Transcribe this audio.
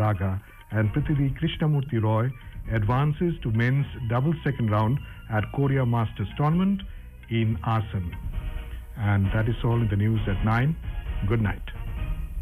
Braga, and Prithvi Krishnamurti Roy advances to men's double second round at Korea Masters Tournament in Asan. And that is all in the news at 9. Good night.